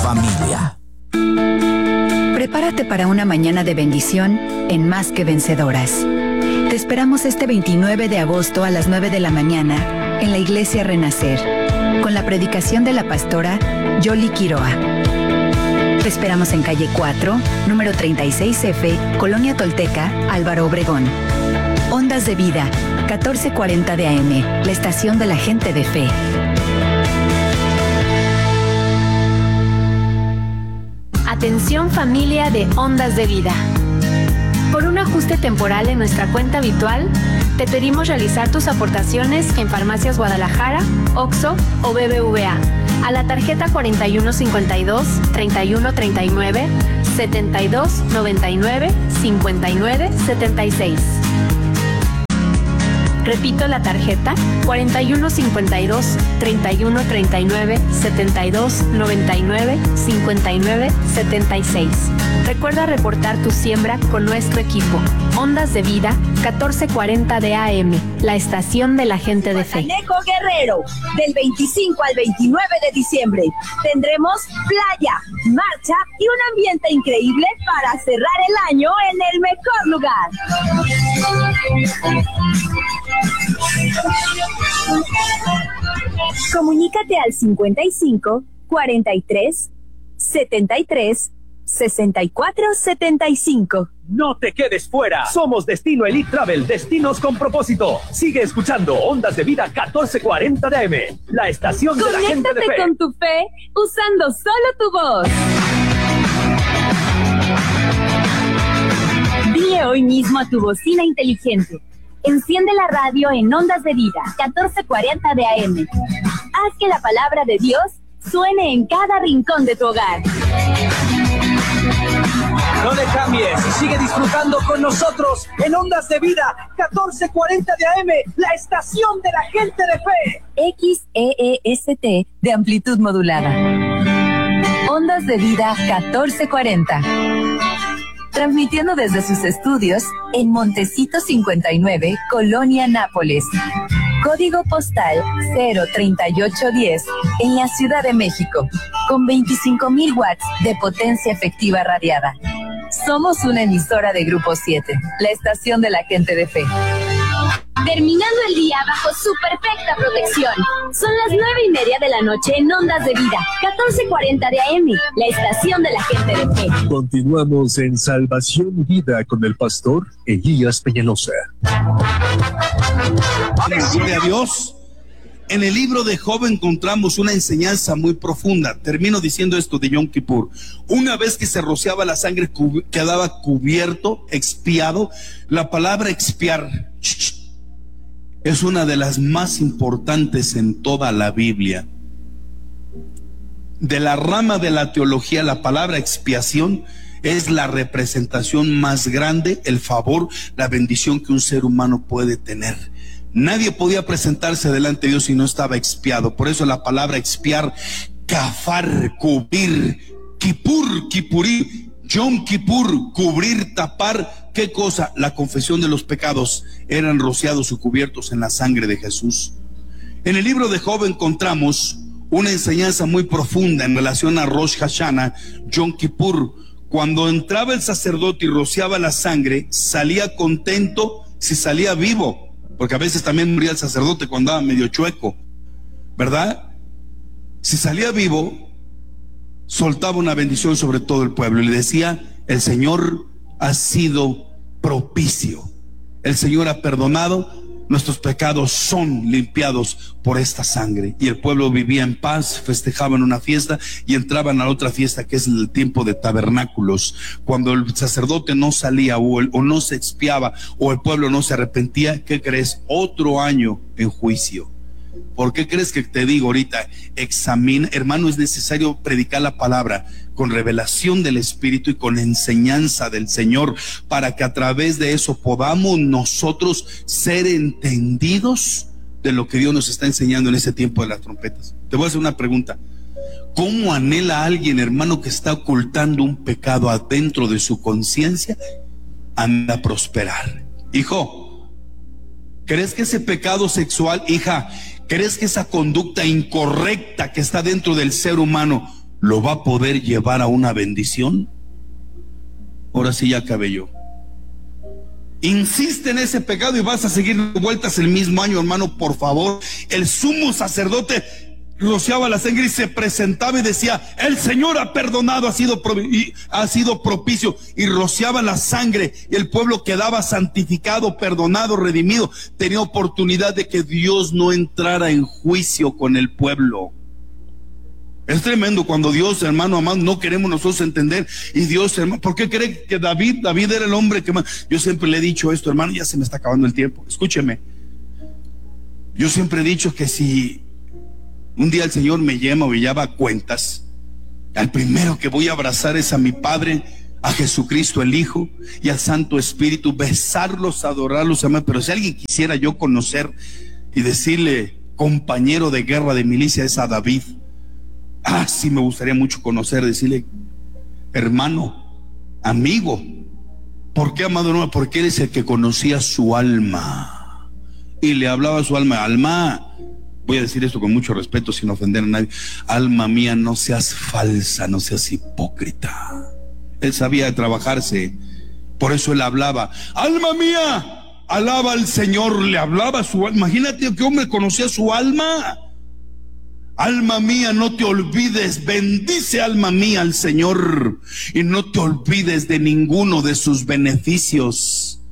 familia. Prepárate para una mañana de bendición en Más que Vencedoras. Te esperamos este 29 de agosto a las 9 de la mañana en la Iglesia Renacer, con la predicación de la pastora Yoli Quiroa. Te esperamos en calle 4, número 36F, Colonia Tolteca, Álvaro Obregón. Ondas de Vida, 1440 de AM, la estación de la gente de fe. Atención familia de Ondas de Vida. Por un ajuste temporal en nuestra cuenta habitual, te pedimos realizar tus aportaciones en Farmacias Guadalajara, OXXO o BBVA a la tarjeta 4152 3139 7299 5976. Repito la tarjeta 4152 3139 7299 5976. Recuerda reportar tu siembra con nuestro equipo. Ondas de Vida, 1440 de AM, la estación de la gente de fe. Guatanejo Guerrero, del 25 al 29 de diciembre. Tendremos playa, marcha y un ambiente increíble para cerrar el año en el mejor lugar. Comunícate al 55 43 73 64 75. No te quedes fuera. Somos Destino Elite Travel, destinos con propósito. Sigue escuchando Ondas de Vida 1440 de AM, la estación de la gente de fe. Conéctate con tu fe usando solo tu voz. Dile hoy mismo a tu bocina inteligente: enciende la radio en Ondas de Vida 1440 de AM. Haz que la palabra de Dios suene en cada rincón de tu hogar. No le cambies y sigue disfrutando con nosotros en Ondas de Vida 1440 de AM, la estación de la gente de fe. XEEST de amplitud modulada. Ondas de Vida 1440. Transmitiendo desde sus estudios en Montecito 59, Colonia Nápoles. Código postal 03810 en la Ciudad de México, con 25,000 watts de potencia efectiva radiada. Somos una emisora de Grupo 7, la estación de la gente de fe. Terminando el día bajo su perfecta protección. Son las 9:30 de la noche en Ondas de Vida 1440 de AM, la estación de la gente de fe. Continuamos en Salvación y Vida con el pastor Elías Peñalosa. Gloria a Dios. En el libro de Job encontramos una enseñanza muy profunda. Termino diciendo esto de Yom Kippur. Una vez que se rociaba la sangre, quedaba cubierto, expiado. La palabra expiar es una de las más importantes en toda la Biblia. De la rama de la teología, la palabra expiación es la representación más grande, el favor, la bendición que un ser humano puede tener. Nadie podía presentarse delante de Dios si no estaba expiado. Por eso la palabra expiar, kafar, cubrir, kipur, kipurí, Yom Kippur, cubrir, tapar. ¿Qué cosa? La confesión de los pecados. Eran rociados o cubiertos en la sangre de Jesús. En el libro de Job encontramos una enseñanza muy profunda en relación a Rosh Hashanah, Yom Kippur. Cuando entraba el sacerdote y rociaba la sangre, salía contento si salía vivo, porque a veces también moría el sacerdote cuando andaba medio chueco, ¿verdad? Si salía vivo, soltaba una bendición sobre todo el pueblo y le decía: el Señor ha sido propicio, el Señor ha perdonado, nuestros pecados son limpiados por esta sangre. Y el pueblo vivía en paz, festejaban una fiesta y entraban a otra fiesta, que es el tiempo de tabernáculos. Cuando el sacerdote no salía o no se expiaba o el pueblo no se arrepentía, ¿qué crees? Otro año en juicio. ¿Por qué crees que te digo ahorita? Examina, hermano, es necesario predicar la palabra con revelación del Espíritu y con enseñanza del Señor, para que a través de eso podamos nosotros ser entendidos de lo que Dios nos está enseñando en ese tiempo de las trompetas. Te voy a hacer una pregunta. ¿Cómo anhela alguien, hermano, que está ocultando un pecado adentro de su conciencia? Anda a prosperar. Hijo, ¿crees que ese pecado sexual, hija, crees que esa conducta incorrecta que está dentro del ser humano lo va a poder llevar a una bendición. Ahora sí ya acabé yo. Insiste en ese pecado y vas a seguir vueltas el mismo año, hermano, por favor. El sumo sacerdote rociaba la sangre y se presentaba y decía: el Señor ha perdonado, ha sido propicio, y rociaba la sangre, y el pueblo quedaba santificado, perdonado, redimido. Tenía oportunidad de que Dios no entrara en juicio con el pueblo. Es tremendo cuando Dios, hermano amado, no queremos nosotros entender. Y Dios, hermano, ¿por qué cree que David era el hombre que más? Yo siempre le he dicho esto, hermano, ya se me está acabando el tiempo. Escúcheme. Yo siempre he dicho que si un día el Señor me llama o me llama a cuentas, al primero que voy a abrazar es a mi Padre, a Jesucristo el Hijo y al Santo Espíritu, besarlos, adorarlos, amar. Pero si alguien quisiera yo conocer y decirle compañero de guerra, de milicia, es a David. Sí me gustaría mucho conocer, decirle hermano, amigo. ¿Por qué, amado hermano? Porque eres el que conocía su alma y le hablaba a su alma. Alma, voy a decir esto con mucho respeto, sin ofender a nadie: alma mía, no seas falsa, no seas hipócrita. Él sabía trabajarse, por eso él hablaba: alma mía, alaba al Señor. Le hablaba a su alma. Imagínate qué hombre conocía su alma. Alma mía, no te olvides, bendice alma mía al Señor, y no te olvides de ninguno de sus beneficios.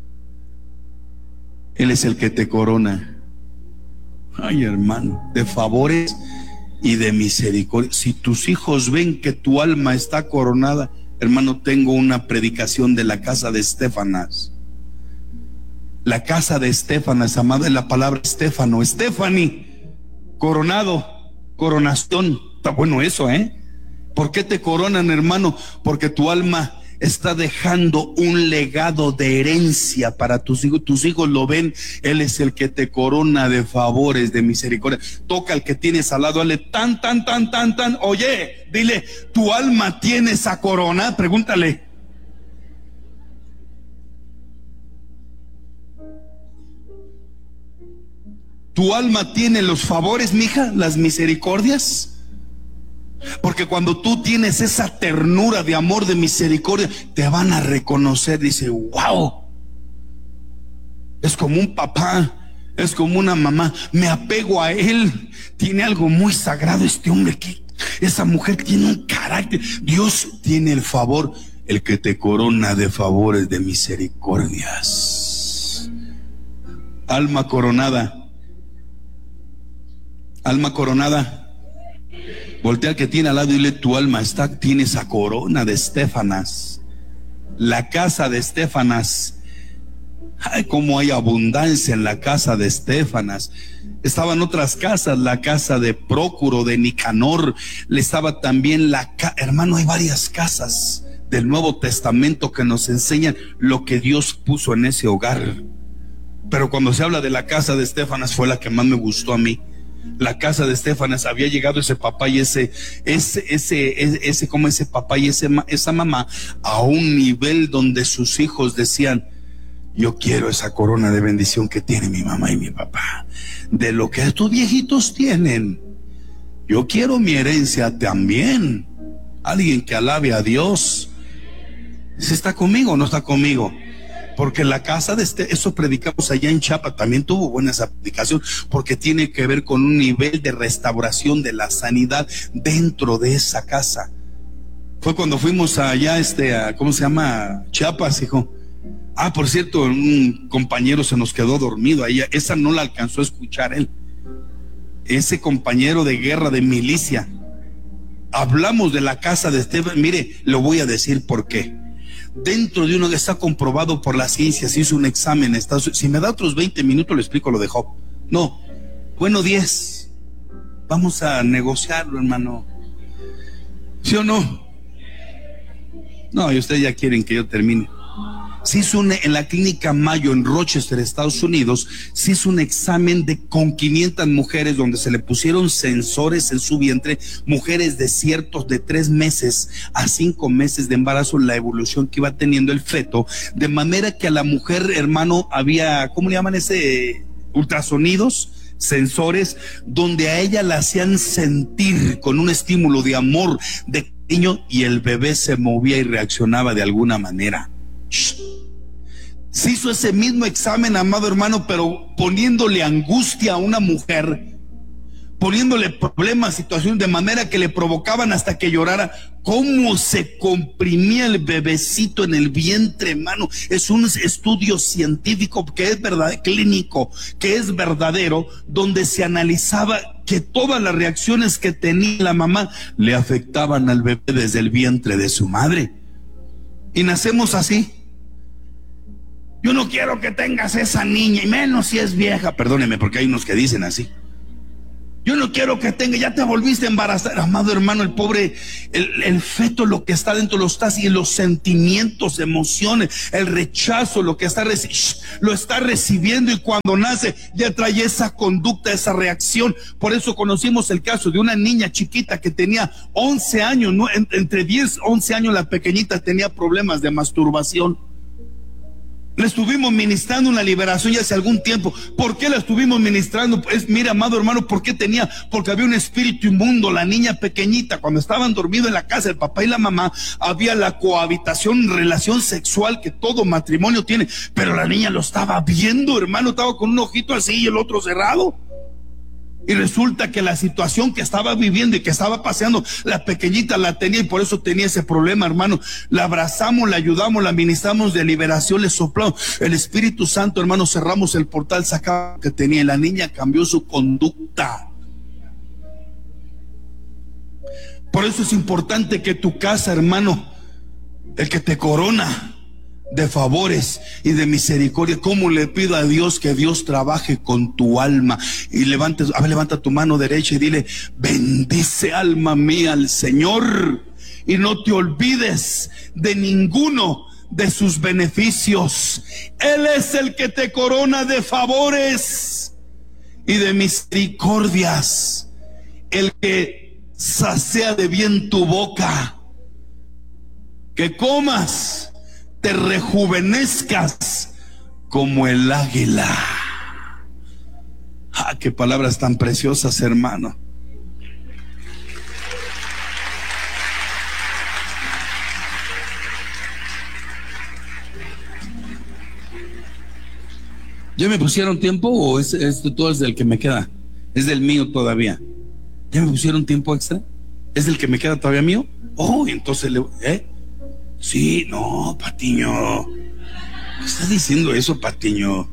Él es el que te corona, ay hermano, de favores y de misericordia. Si tus hijos ven que tu alma está coronada, hermano, tengo una predicación de la casa de Estefanas. La casa de Estefanas, amado, es la palabra Estéfano, Stephanie, coronado, coronación. Está bueno eso, ¿Por qué te coronan, hermano? Porque tu alma está dejando un legado de herencia para tus hijos. Tus hijos lo ven. Él es el que te corona de favores, de misericordia. Toca al que tienes al lado, dale tan. Oye, dile: ¿tu alma tiene esa corona? Pregúntale. ¿Tu alma tiene los favores, mija, las misericordias? Porque cuando tú tienes esa ternura de amor, de misericordia, te van a reconocer. Dice: wow, es como un papá, es como una mamá, me apego a él, tiene algo muy sagrado este hombre, que esa mujer tiene un carácter. Dios tiene el favor, el que te corona de favores, de misericordias. Alma coronada. Alma coronada. Voltea al que tiene al lado y dile: tu alma tiene esa corona de Estefanas. La casa de Estefanas. Ay, cómo hay abundancia en la casa de Estefanas. Estaban otras casas, la casa de Prócuro, de Nicanor. Le estaba también hermano, hay varias casas del Nuevo Testamento que nos enseñan lo que Dios puso en ese hogar. Pero cuando se habla de la casa de Estefanas, fue la que más me gustó a mí. La casa de Estefanas, había llegado ese papá y ese papá y esa mamá a un nivel donde sus hijos decían: yo quiero esa corona de bendición que tiene mi mamá y mi papá, de lo que estos viejitos tienen. Yo quiero mi herencia también. Alguien que alabe a Dios. ¿Se está conmigo o no está conmigo? Porque la casa de eso predicamos allá en Chiapas, también tuvo buena esa predicación, porque tiene que ver con un nivel de restauración de la sanidad dentro de esa casa. Fue cuando fuimos allá, ¿cómo se llama? Chiapas, hijo. Por cierto, un compañero se nos quedó dormido ahí, esa no la alcanzó a escuchar él. Ese compañero de guerra, de milicia. Hablamos de la casa de Esteban, mire, lo voy a decir por qué. Dentro de uno que está comprobado por la ciencia, se hizo un examen. Si me da otros 20 minutos le explico lo de Job. No, bueno, 10. Vamos a negociarlo, hermano. ¿Sí o no? No, y ustedes ya quieren que yo termine. Se hizo en la clínica Mayo en Rochester, Estados Unidos, se hizo un examen con 500 mujeres donde se le pusieron sensores en su vientre, mujeres de 3 meses a 5 meses de embarazo, la evolución que iba teniendo el feto, de manera que a la mujer, hermano, había, ¿cómo le llaman ese? Ultrasonidos, sensores, donde a ella la hacían sentir con un estímulo de amor, de cariño, y el bebé se movía y reaccionaba de alguna manera. Se hizo ese mismo examen, amado hermano, pero poniéndole angustia a una mujer, poniéndole problemas, situaciones de manera que le provocaban hasta que llorara. Cómo se comprimía el bebecito en el vientre, hermano. Es un estudio científico que es verdad, clínico, que es verdadero, donde se analizaba que todas las reacciones que tenía la mamá le afectaban al bebé desde el vientre de su madre. Y nacemos así. Yo no quiero que tengas esa niña, y menos si es vieja. Perdóneme, porque hay unos que dicen así. Yo no quiero que tenga, ya te volviste a embarazar. Amado hermano, el pobre, el feto, lo que está dentro lo está haciendo, los sentimientos, emociones, el rechazo, lo que lo está recibiendo, y cuando nace ya trae esa conducta, esa reacción. Por eso conocimos el caso de una niña chiquita que tenía 11 años, ¿no? Entre 10 y 11 años la pequeñita tenía problemas de masturbación. Le estuvimos ministrando una liberación ya hace algún tiempo. ¿Por qué la estuvimos ministrando? Pues mira, amado hermano, ¿por qué tenía? Porque había un espíritu inmundo. La niña pequeñita, cuando estaban dormidos en la casa, el papá y la mamá, había la cohabitación, relación sexual que todo matrimonio tiene, pero la niña lo estaba viendo, hermano, estaba con un ojito así y el otro cerrado. Y resulta que la situación que estaba viviendo y que estaba paseando, la pequeñita la tenía, y por eso tenía ese problema, hermano. La abrazamos, la ayudamos, la ministramos de liberación, le soplamos el Espíritu Santo, hermano, cerramos el portal, sacamos lo que tenía, y la niña cambió su conducta. Por eso es importante que tu casa, hermano, el que te corona de favores y de misericordia, como le pido a Dios que Dios trabaje con tu alma. Y levanta tu mano derecha y dile: bendice, alma mía, al Señor, y no te olvides de ninguno de sus beneficios. Él es el que te corona de favores y de misericordias, el que sacía de bien tu boca, que comas, te rejuvenezcas como el águila. Ah, qué palabras tan preciosas, hermano. ¿Ya me pusieron tiempo o todo es del que me queda? Es del mío todavía. ¿Ya me pusieron tiempo extra? ¿Es del que me queda todavía mío? Oh, entonces sí, no, Patiño. ¿Qué estás diciendo eso, Patiño?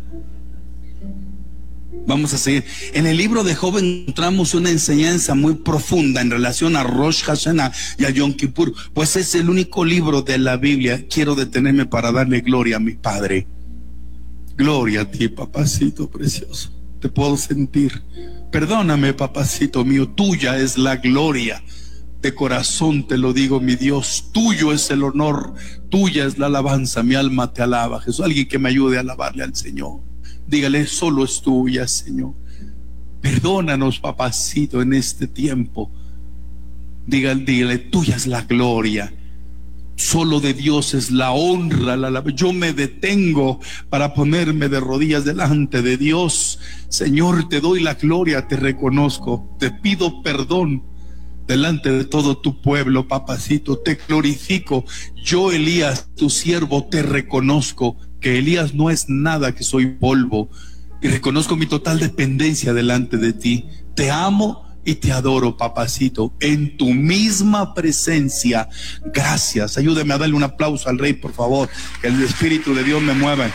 Vamos a seguir. En el libro de Job encontramos una enseñanza muy profunda en relación a Rosh Hashanah y a Yom Kippur, pues es el único libro de la Biblia. Quiero detenerme para darle gloria a mi Padre. Gloria a ti, papacito precioso. Te puedo sentir. Perdóname, papacito mío, tuya es la gloria. De corazón te lo digo, mi Dios, tuyo es el honor, tuya es la alabanza, mi alma te alaba. Jesús, alguien que me ayude a alabarle al Señor. Dígale: solo es tuya, Señor. Perdónanos, papacito, en este tiempo. Dígale: tuya es la gloria. Solo de Dios es la honra, la alabanza. Yo me detengo para ponerme de rodillas delante de Dios. Señor, te doy la gloria, te reconozco, te pido perdón delante de todo tu pueblo, papacito, te glorifico. Yo, Elías, tu siervo, te reconozco que Elías no es nada, que soy polvo, y reconozco mi total dependencia delante de ti. Te amo y te adoro, papacito, en tu misma presencia. Gracias. Ayúdame a darle un aplauso al Rey, por favor, que el Espíritu de Dios me mueva.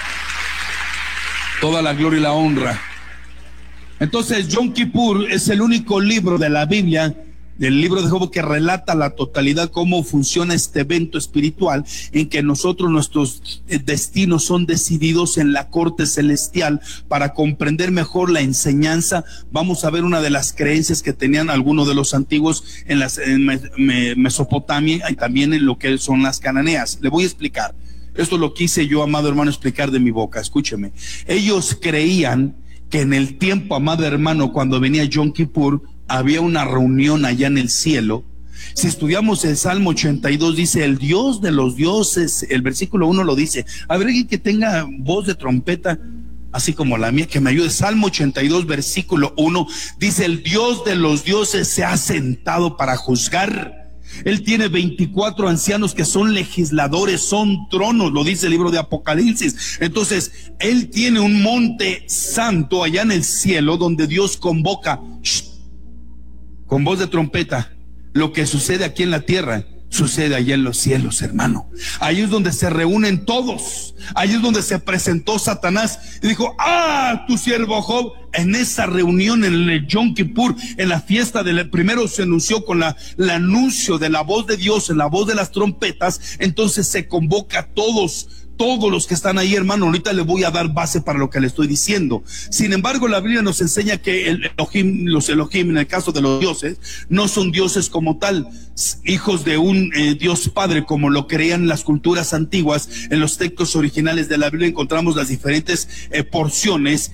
Toda la gloria y la honra. Entonces, Yom Kippur es el único libro de la Biblia, del libro de Job, que relata la totalidad cómo funciona este evento espiritual, en que nosotros, nuestros destinos son decididos en la corte celestial. Para comprender mejor la enseñanza, vamos a ver una de las creencias que tenían algunos de los antiguos en Mesopotamia, y también en lo que son las cananeas. Le voy a explicar. Esto lo quise yo, amado hermano, explicar de mi boca. Escúcheme. Ellos creían que en el tiempo, amado hermano, cuando venía Yom Kippur, había una reunión allá en el cielo. Si estudiamos el Salmo 82, dice: el Dios de los dioses. El versículo 1 lo dice. A ver, alguien que tenga voz de trompeta, así como la mía, que me ayude. Salmo 82, versículo 1, dice: el Dios de los dioses se ha sentado para juzgar. Él tiene 24 ancianos que son legisladores, son tronos, lo dice el libro de Apocalipsis. Entonces, Él tiene un monte santo allá en el cielo donde Dios convoca, con voz de trompeta. Lo que sucede aquí en la tierra sucede allá en los cielos, hermano. Ahí es donde se reúnen todos. Ahí es donde se presentó Satanás y dijo: tu siervo Job. En esa reunión, en el Yom Kippur, en la fiesta primero se anunció con el anuncio de la voz de Dios, en la voz de las trompetas. Entonces se convoca a todos los que están ahí, hermano. Ahorita le voy a dar base para lo que le estoy diciendo. Sin embargo, la Biblia nos enseña que los Elohim, en el caso de los dioses, no son dioses como tal, hijos de un Dios Padre, como lo creían las culturas antiguas. En los textos originales de la Biblia encontramos las diferentes porciones